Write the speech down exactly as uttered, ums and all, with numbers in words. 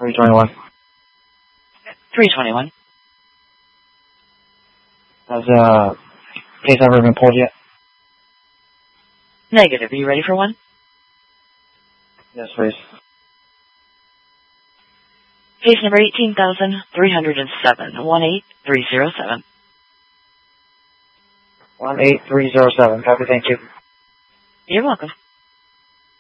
three twenty-one. three twenty-one. Has, uh, case ever been pulled yet? Negative. Are you ready for one? Yes, please. Case number eighteen thousand three hundred seven, one eight three zero seven. one eight three zero seven. Copy, thank you. You're welcome.